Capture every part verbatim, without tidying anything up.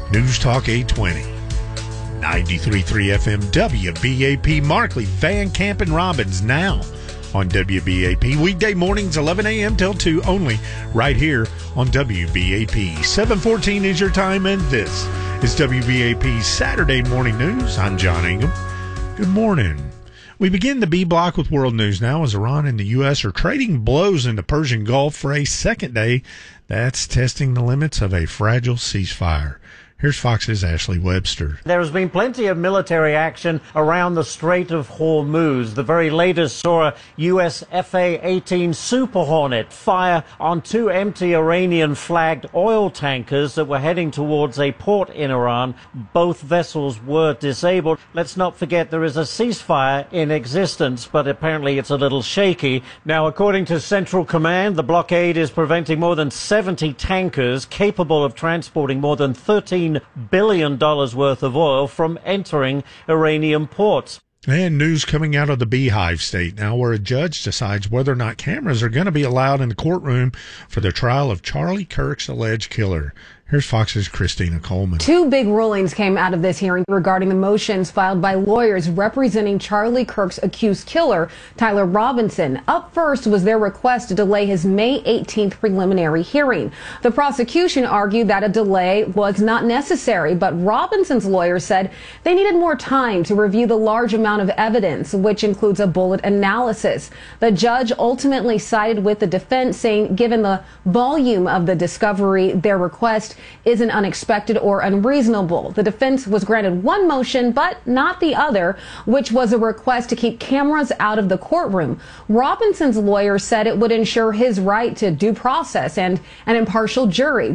News Talk eight twenty. ninety-three point three F M W B A P Markley, Van Camp and Robbins now on W B A P. Weekday mornings eleven a.m. till two only right here on W B A P. seven fourteen is your time and this is W B A P Saturday Morning News. I'm John Ingham. Good morning. We begin the B block with world news now as Iran and the U S are trading blows in the Persian Gulf for a second day that's testing the limits of a fragile ceasefire. Here's Fox's Ashley Webster. There has been plenty of military action around the Strait of Hormuz. The very latest saw a U S F A eighteen Super Hornet fire on two empty Iranian-flagged oil tankers that were heading towards a port in Iran. Both vessels were disabled. Let's not forget there is a ceasefire in existence, but apparently it's a little shaky. Now, according to Central Command, the blockade is preventing more than seventy tankers capable of transporting more than thirteen billion dollars worth of oil from entering Iranian ports. And news coming out of the Beehive State now, where a judge decides whether or not cameras are going to be allowed in the courtroom for the trial of Charlie Kirk's alleged killer. Here's Fox's Christina Coleman. Two big rulings came out of this hearing regarding the motions filed by lawyers representing Charlie Kirk's accused killer, Tyler Robinson. Up first was their request to delay his May eighteenth preliminary hearing. The prosecution argued that a delay was not necessary, but Robinson's lawyers said they needed more time to review the large amount of evidence, which includes a bullet analysis. The judge ultimately sided with the defense, saying given the volume of the discovery, their request isn't unexpected or unreasonable. The defense was granted one motion, but not the other, which was a request to keep cameras out of the courtroom. Robinson's lawyer said it would ensure his right to due process and an impartial jury.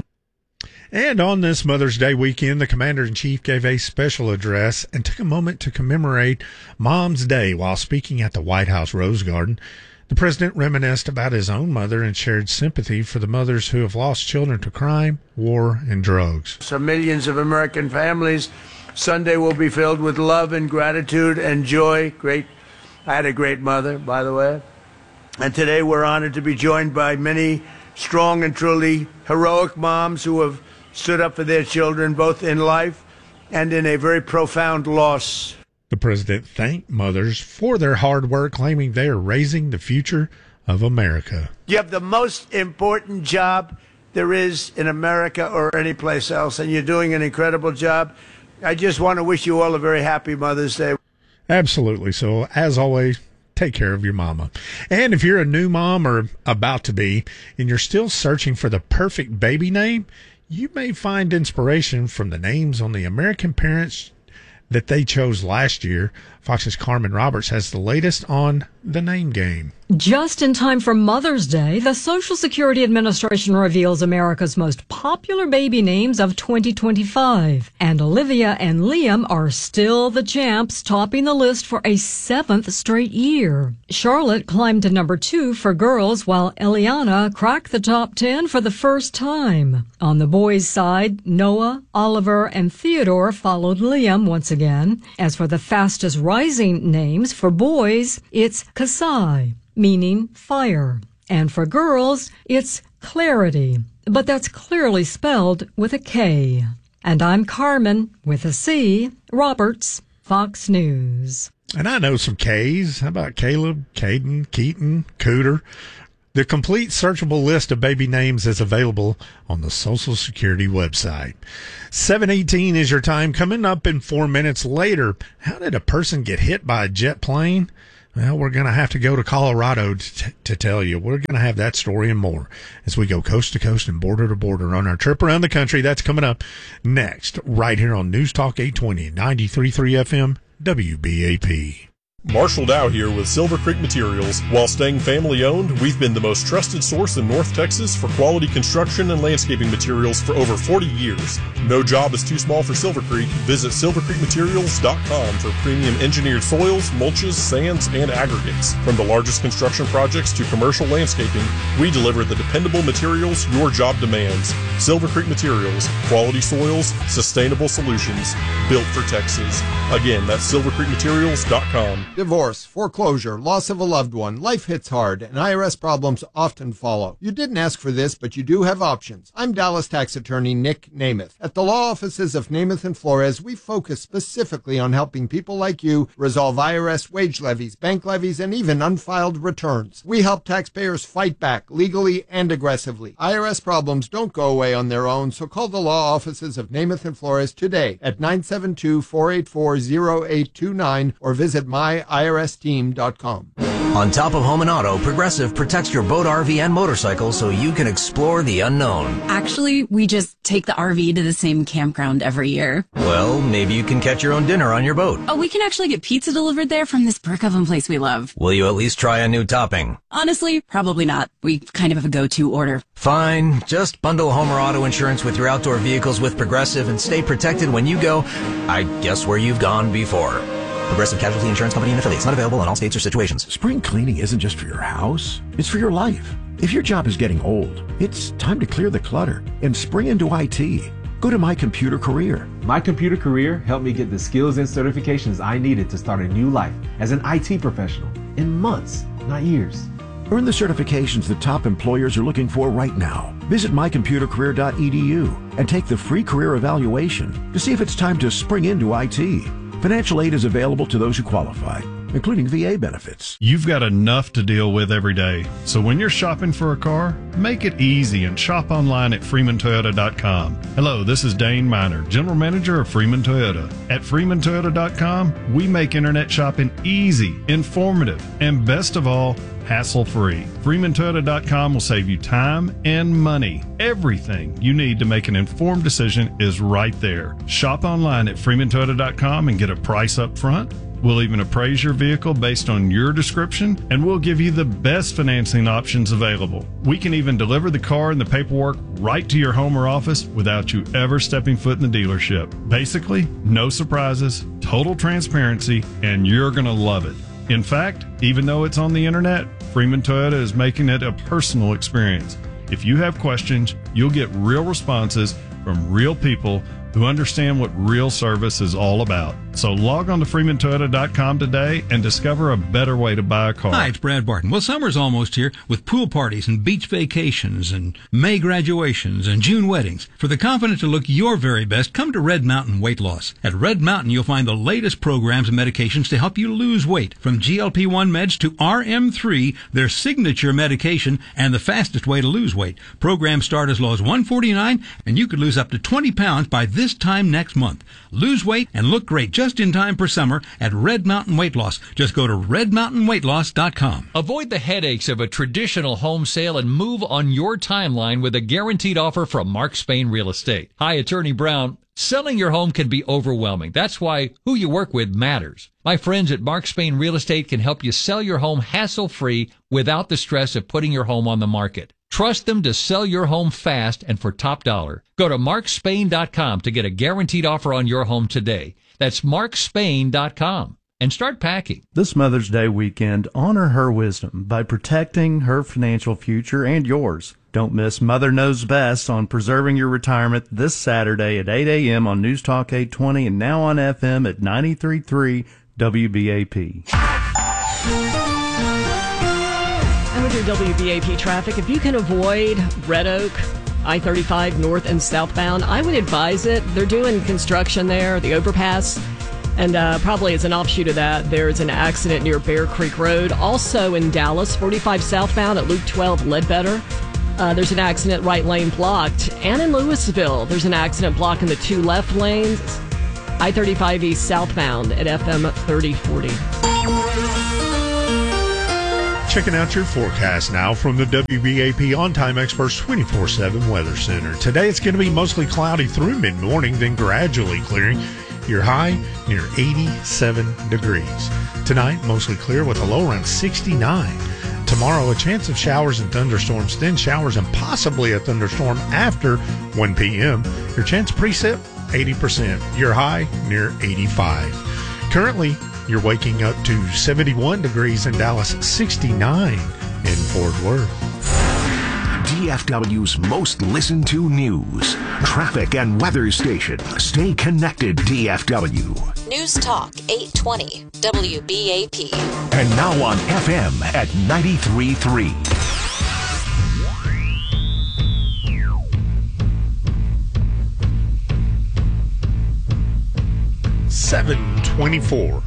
And on this Mother's Day weekend, the Commander-in-Chief gave a special address and took a moment to commemorate Mom's Day while speaking at the White House Rose Garden. The president reminisced about his own mother and shared sympathy for the mothers who have lost children to crime, war, and drugs. So millions of American families, Sunday will be filled with love and gratitude and joy. Great. I had a great mother, by the way. And today we're honored to be joined by many strong and truly heroic moms who have stood up for their children, both in life and in a very profound loss. The president thanked mothers for their hard work, claiming they are raising the future of America. You have the most important job there is in America or any place else, and you're doing an incredible job. I just want to wish you all a very happy Mother's Day. Absolutely. So, as always, take care of your mama. And if you're a new mom or about to be, and you're still searching for the perfect baby name, you may find inspiration from the names on the American Parents that they chose last year. Fox's Carmen Roberts has the latest on the name game. Just in time for Mother's Day, the Social Security Administration reveals America's most popular baby names of twenty twenty-five. And Olivia and Liam are still the champs, topping the list for a seventh straight year. Charlotte climbed to number two for girls, while Eliana cracked the top ten for the first time. On the boys' side, Noah, Oliver, and Theodore followed Liam once again. As for the fastest rising names for boys, it's Kasai, meaning fire. And for girls, it's Clarity, but that's clearly spelled with a K. And I'm Carmen, with a C, Roberts, Fox News. And I know some K's. How about Caleb, Caden, Keaton, Cooter? The complete searchable list of baby names is available on the Social Security website. seven eighteen is your time. Coming up in four minutes later, how did a person get hit by a jet plane? Well, we're going to have to go to Colorado to, to tell you. We're going to have that story and more as we go coast to coast and border to border on our trip around the country. That's coming up next, right here on News Talk eight twenty, ninety-three point three F M, W B A P. Marshall Dow here with Silver Creek Materials. While staying family-owned, we've been the most trusted source in North Texas for quality construction and landscaping materials for over forty years. No job is too small for Silver Creek. Visit silver creek materials dot com for premium engineered soils, mulches, sands, and aggregates. From the largest construction projects to commercial landscaping, we deliver the dependable materials your job demands. Silver Creek Materials, quality soils, sustainable solutions, built for Texas. Again, that's silver creek materials dot com. Divorce, foreclosure, loss of a loved one, life hits hard, and I R S problems often follow. You didn't ask for this, but you do have options. I'm Dallas tax attorney Nick Namath. At the law offices of Namath and Flores, we focus specifically on helping people like you resolve I R S wage levies, bank levies, and even unfiled returns. We help taxpayers fight back legally and aggressively. I R S problems don't go away on their own, so call the law offices of Namath and Flores today at nine seven two, four eight four, zero eight two nine or visit my I R S team dot com. On top of home and auto, Progressive protects your boat, R V, and motorcycle so you can explore the unknown. Actually, we just take the R V to the same campground every year. Well, maybe you can catch your own dinner on your boat. Oh, we can actually get pizza delivered there from this brick oven place we love. Will you at least try a new topping? Honestly, probably not. We kind of have a go-to order. Fine. Just bundle home or auto insurance with your outdoor vehicles with Progressive and stay protected when you go, I guess, where you've gone before. Progressive Casualty Insurance Company and affiliates. Not available in all states or situations. Spring cleaning isn't just for your house. It's for your life. If your job is getting old, it's time to clear the clutter and spring into I T. Go to My Computer Career. My Computer Career helped me get the skills and certifications I needed to start a new life as an I T professional in months, not years. Earn the certifications that top employers are looking for right now. Visit my computer career dot e d u and take the free career evaluation to see if it's time to spring into I T. Financial aid is available to those who qualify, including V A benefits. You've got enough to deal with every day. So when you're shopping for a car, make it easy and shop online at freeman toyota dot com. Hello, this is Dane Miner, General Manager of Freeman Toyota. At freeman toyota dot com, we make internet shopping easy, informative, and best of all, hassle-free. freeman toyota dot com will save you time and money. Everything you need to make an informed decision is right there. Shop online at freeman toyota dot com and get a price up front. We'll even appraise your vehicle based on your description, and we'll give you the best financing options available. We can even deliver the car and the paperwork right to your home or office without you ever stepping foot in the dealership. Basically, no surprises, total transparency, and you're going to love it. In fact, even though it's on the internet, Freeman Toyota is making it a personal experience. If you have questions, you'll get real responses from real people who understand what real service is all about. So log on to freeman toyota dot com today and discover a better way to buy a car. Hi, it's Brad Barton. Well, summer's almost here with pool parties and beach vacations and May graduations and June weddings. For the confident to look your very best, come to Red Mountain Weight Loss. At Red Mountain, you'll find the latest programs and medications to help you lose weight. From G L P one meds to R M three, their signature medication and the fastest way to lose weight. Programs start as low as one forty-nine, and you could lose up to twenty pounds by this time next month. Lose weight and look great just in time for summer at Red Mountain Weight Loss. Just go to red mountain weight loss dot com. Avoid the headaches of a traditional home sale and move on your timeline with a guaranteed offer from Mark Spain Real Estate. Hi, Attorney Brown. Selling your home can be overwhelming. That's why who you work with matters. My friends at Mark Spain Real Estate can help you sell your home hassle-free without the stress of putting your home on the market. Trust them to sell your home fast and for top dollar. Go to mark spain dot com to get a guaranteed offer on your home today. That's mark spain dot com. And start packing. This Mother's Day weekend, honor her wisdom by protecting her financial future and yours. Don't miss Mother Knows Best on Preserving Your Retirement this Saturday at eight a.m. on News Talk eight twenty and now on F M at ninety-three point three W B A P. And with your W B A P traffic, if you can avoid Red Oak, I thirty-five north and southbound, I would advise it. They're doing construction there, the overpass. And uh, probably as an offshoot of that, there's an accident near Bear Creek Road. Also in Dallas, forty-five southbound at Loop twelve Ledbetter. Uh, there's an accident, right lane blocked. And in Louisville, there's an accident blocking the two left lanes. I thirty-five east southbound at F M thirty forty. Checking out your forecast now from the W B A P On-Time Experts twenty-four seven Weather Center. Today it's going to be mostly cloudy through mid-morning, then gradually clearing. Your high near eighty-seven degrees. Tonight, mostly clear with a low around sixty-nine. Tomorrow, a chance of showers and thunderstorms, then showers and possibly a thunderstorm after one p.m. Your chance preset, eighty percent. Your high near eighty-five. Currently, you're waking up to seventy-one degrees in Dallas, sixty-nine in Fort Worth. D D F W's most listened to news, traffic, and weather station. Stay connected, D F W. News Talk eight twenty W B A P. And now on F M at ninety-three point three. seven twenty-four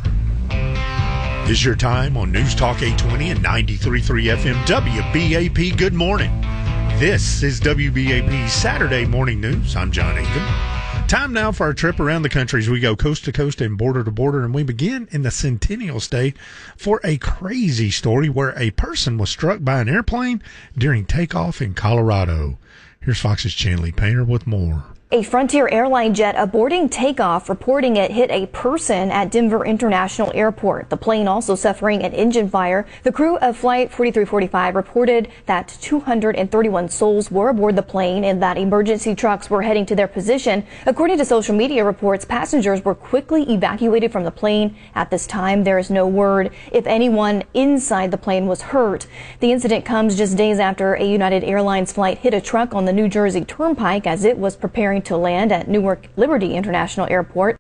is your time on News Talk eight twenty and ninety-three point three F M W B A P. Good morning. This is W B A P Saturday Morning News. I'm John Ingham. Time now for our trip around the country as we go coast to coast and border to border, and we begin in the Centennial State for a crazy story where a person was struck by an airplane during takeoff in Colorado. Here's Fox's Chanley Painter with more. A Frontier airline jet aborting takeoff, reporting it hit a person at Denver International Airport. The plane also suffering an engine fire. The crew of Flight forty-three forty-five reported that two hundred thirty-one souls were aboard the plane and that emergency trucks were heading to their position. According to social media reports, passengers were quickly evacuated from the plane. At this time, there is no word if anyone inside the plane was hurt. The incident comes just days after a United Airlines flight hit a truck on the New Jersey Turnpike as it was preparing to land at Newark Liberty International Airport.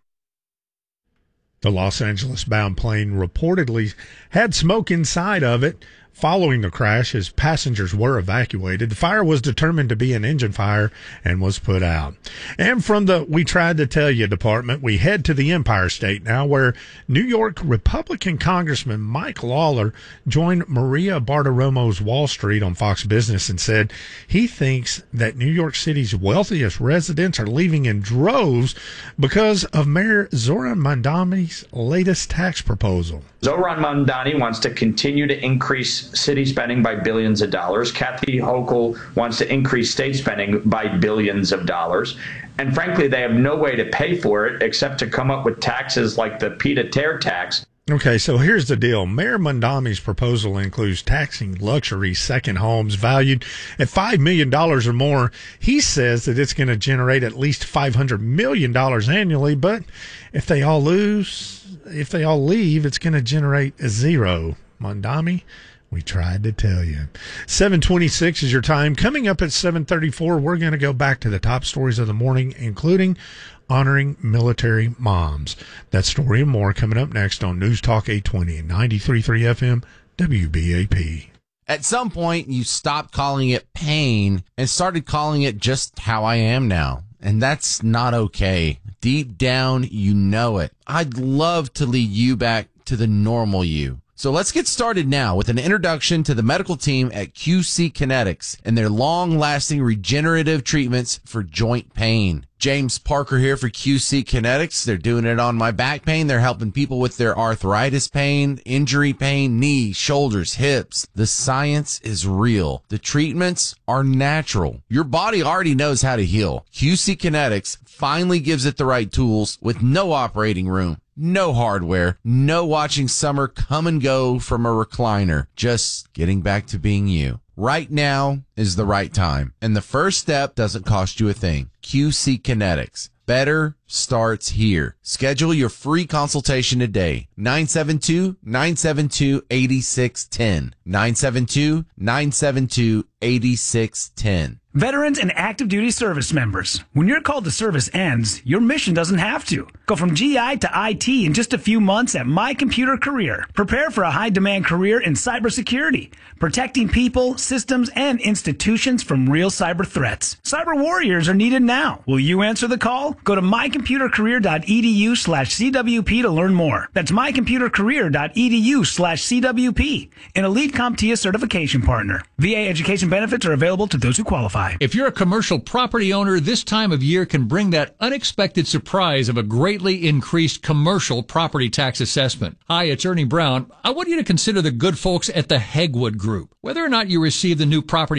The Los Angeles-bound plane reportedly had smoke inside of it. Following the crash, as passengers were evacuated, the fire was determined to be an engine fire and was put out. And from the We Tried to Tell You department, we head to the Empire State now, where New York Republican Congressman Mike Lawler joined Maria Bartiromo's Wall Street on Fox Business and said he thinks that New York City's wealthiest residents are leaving in droves because of Mayor Zoran Mamdani's latest tax proposal. Zoran Mamdani wants to continue to increase city spending by billions of dollars. Kathy Hochul wants to increase state spending by billions of dollars. And frankly, they have no way to pay for it except to come up with taxes like the pied-à-terre tax. Okay, so here's the deal. Mayor Mamdani's proposal includes taxing luxury second homes valued at five million dollars or more. He says that it's going to generate at least five hundred million dollars annually, but if they all lose, if they all leave, it's going to generate a zero. Mamdani, we tried to tell you. seven twenty-six is your time. Coming up at seven thirty-four, we're going to go back to the top stories of the morning, including honoring military moms. That story and more coming up next on News Talk eight twenty and ninety-three point three F M W B A P. At some point, you stopped calling it pain and started calling it just how I am now. And that's not okay. Deep down, you know it. I'd love to lead you back to the normal you. So let's get started now with an introduction to the medical team at Q C Kinetics and their long-lasting regenerative treatments for joint pain. James Parker here for Q C Kinetics. They're doing it on my back pain. They're helping people with their arthritis pain, injury pain, knees, shoulders, hips. The science is real. The treatments are natural. Your body already knows how to heal. Q C Kinetics finally gives it the right tools with no operating room. No hardware, no watching summer come and go from a recliner, just getting back to being you. Right now is the right time, and the first step doesn't cost you a thing. Q C Kinetics. Better starts here. Schedule your free consultation today. nine seven two, nine seven two, eight six one zero. nine seven two, nine seven two, eight six one zero. Veterans and active duty service members, when your call to service ends, your mission doesn't have to. Go from G I to I T in just a few months at My Computer Career. Prepare for a high-demand career in cybersecurity, protecting people, systems, and institutions from real cyber threats. Cyber warriors are needed now. Will you answer the call? Go to mycomputercareer.edu slash CWP to learn more. That's mycomputercareer.edu slash CWP, an elite CompTIA certification partner. V A education benefits are available to those who qualify. If you're a commercial property owner, this time of year can bring that unexpected surprise of a greatly increased commercial property tax assessment. Hi, it's Ernie Brown. I want you to consider the good folks at the Hegwood Group. Whether or not you receive the new property